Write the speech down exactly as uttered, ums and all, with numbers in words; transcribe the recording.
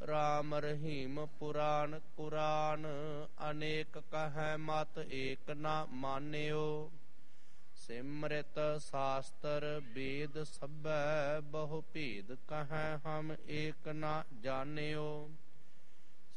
राम रहीम पुराण कुरान अनेक कहै मत एक न मान्यो। सिमृत शास्त्र वेद सबै बहु भेद कहै हम एक न जान्यो।